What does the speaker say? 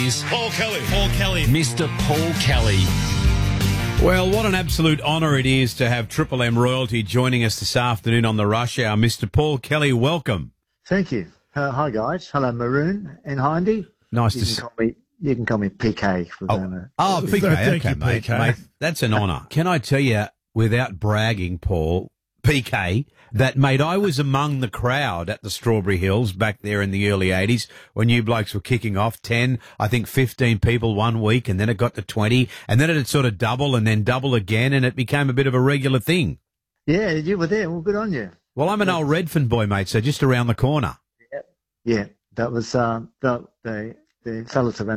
is Paul Kelly. Paul Kelly. Mr. Paul Kelly. Well, what an absolute honour it is to have Triple M royalty joining us this afternoon on the Rush Hour. Mr. Paul Kelly, welcome. Thank you. Hi, guys. Hello, Maroon and Hindy. Nice to see you. You can call me PK. PK, Thank okay, you, mate. PK. Mate, that's an honour. Can I tell you, without bragging, Paul, PK, that, mate, I was among the crowd at the Strawberry Hills back there in the early 80s when you blokes were kicking off 10, I think 15 people one week, and then it got to 20, and then it'd sort of double and then double again, and it became a bit of a regular thing. Yeah, you were there. Well, good on you. Well, I'm an old Redfern boy, mate, so just around the corner. Yeah, that was the fellas around